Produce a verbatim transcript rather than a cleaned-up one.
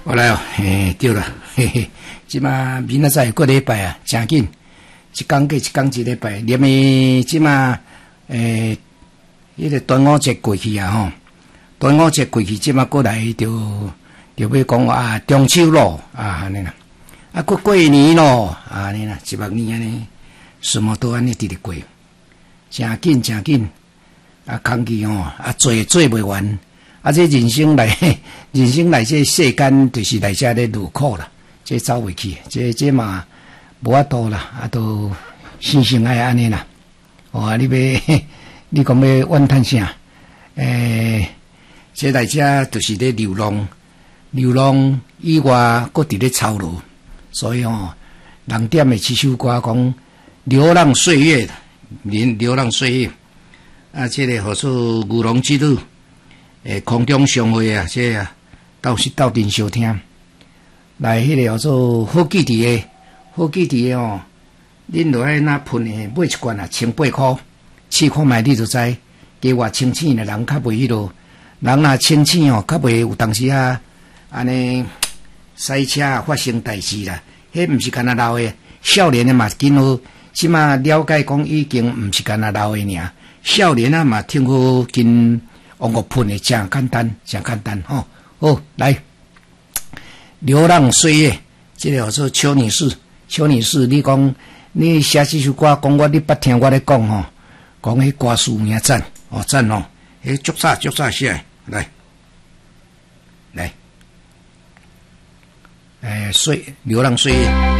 我来哦，嘿，对了，嘿嘿，即马明仔载过礼拜啊，真紧，一天过一天一礼拜，连咪即马诶，迄个端午节过去啊吼，端午节过去，即马过来就就要讲啊中秋咯啊安尼啦，啊过过年咯啊安尼啦，一百年安尼，什么都安尼直直过，真紧真紧，啊空气吼啊做做袂完。啊！这人生来，人生来，这世间就是来遮咧路苦啦，这走袂去，这这嘛无法度啦，啊都生生爱安尼啦。哦，你要你讲要怨叹啥？诶，这来遮就是咧流浪，流浪以外，搁伫咧操劳，所以哦，人点的七首歌讲流浪岁月，流流浪岁月。啊，这个好做牛郎织女。诶，空中相会啊，这啊，到时斗阵相听。来，迄个叫做好记伫诶，好记伫诶哦。恁落来那喷诶，买一罐啊，千八箍，试看卖你就知。加我清醒诶人较袂迄落，人若清醒哦，较袂有当时啊，安尼赛车发生代志啦。迄毋是干那老诶，少年诶嘛，今好即马了解讲已经毋是干那老诶尔，少年啊嘛，听好跟。往我喷的真简单，真简单吼、哦。好，来，流浪岁月，这个叫做邱女士，邱女士，你讲你写这首歌，讲我你捌听我咧讲吼，讲迄歌词名赞，哦赞哦，迄足早足早写，来，来，诶、欸，岁流浪岁月。